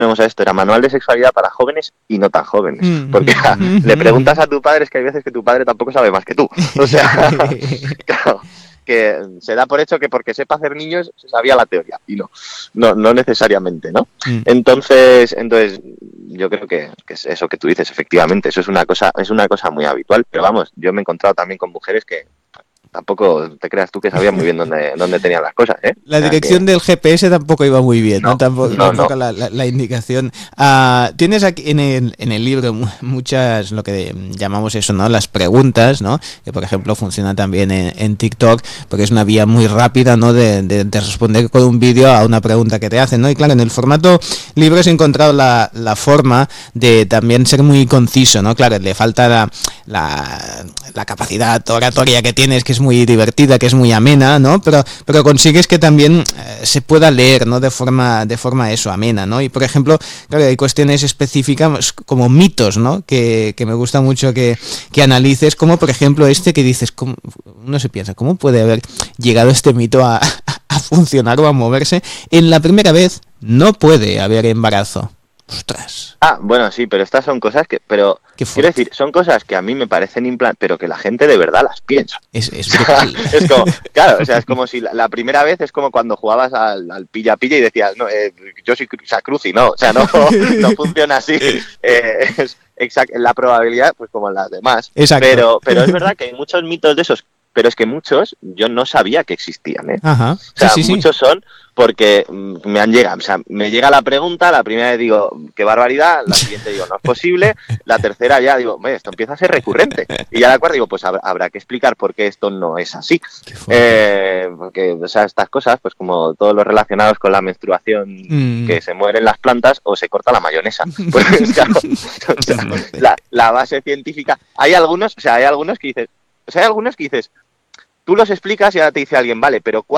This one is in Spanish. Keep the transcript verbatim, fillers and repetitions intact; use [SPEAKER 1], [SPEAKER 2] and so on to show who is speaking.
[SPEAKER 1] vamos a esto, era manual de sexualidad para jóvenes y no tan jóvenes. Porque le preguntas a tu padre, es que hay veces que tu padre tampoco sabe más que tú. O sea, claro, que se da por hecho que porque sepa hacer niños se sabía la teoría. Y no, no, no necesariamente, ¿no? Entonces, entonces yo creo que, que es eso que tú dices, efectivamente, eso es una cosa, es una cosa muy habitual. Pero vamos, yo me he encontrado también con mujeres que tampoco te creas tú que sabían muy bien dónde, dónde tenían las cosas, ¿eh?
[SPEAKER 2] La
[SPEAKER 1] O sea,
[SPEAKER 2] dirección
[SPEAKER 1] que...
[SPEAKER 2] del G P S tampoco iba muy bien, ¿no?
[SPEAKER 1] No,
[SPEAKER 2] Tampoco,
[SPEAKER 1] no,
[SPEAKER 2] tampoco
[SPEAKER 1] no.
[SPEAKER 2] la, la, la indicación. Uh, tienes aquí en el, en el libro muchas, lo que llamamos eso, ¿no? Las preguntas, ¿no? Que por ejemplo funciona también en, en TikTok, porque es una vía muy rápida, ¿no? De, de, de responder con un vídeo a una pregunta que te hacen, ¿no? Y claro, en el formato libro has encontrado la, la forma de también ser muy conciso, ¿no? Claro, le falta la, la, la capacidad oratoria que tienes, que es muy divertida, que es muy amena, ¿no? Pero, pero consigues que también eh, se pueda leer, ¿no? De forma, de forma eso, amena, ¿no? Y por ejemplo, claro, hay cuestiones específicas como mitos, ¿no? Que, que me gusta mucho que, que analices, como por ejemplo este que dices, ¿cómo? Uno se piensa, ¿cómo puede haber llegado este mito a, a funcionar o a moverse? En la primera vez no puede haber embarazo. Ostras.
[SPEAKER 1] Ah, bueno, sí, pero estas son cosas que, pero quiero decir, son cosas que a mí me parecen implantadas, pero que la gente de verdad las piensa.
[SPEAKER 2] Es, es brutal.
[SPEAKER 1] O sea, es como, claro, o sea, es como si la, la primera vez es como cuando jugabas al, al pilla pilla y decías, no, eh, yo soy o sea, Cruci, no, o sea, no, no funciona así. Eh, es exact, la probabilidad, pues como en las demás.
[SPEAKER 2] Exacto.
[SPEAKER 1] Pero, pero es verdad que hay muchos mitos de esos, pero es que muchos yo no sabía que existían, ¿eh?
[SPEAKER 2] Ajá.
[SPEAKER 1] O sea,
[SPEAKER 2] sí, sí,
[SPEAKER 1] muchos
[SPEAKER 2] sí.
[SPEAKER 1] son porque me han llegado, o sea, me llega la pregunta, la primera vez digo, qué barbaridad, la siguiente digo, no es posible, la tercera ya digo, esto empieza a ser recurrente, y ya la cuarta digo, pues habrá, habrá que explicar por qué esto no es así. Eh, porque, o sea, estas cosas, pues como todos los relacionados con la menstruación, mm. que se mueren las plantas o se corta la mayonesa. Pues claro, o sea, la, la base científica, hay algunos, o sea, hay algunos que dices, o sea, hay algunos que dices, tú los explicas y ahora te dice alguien, vale, pero ¿cuál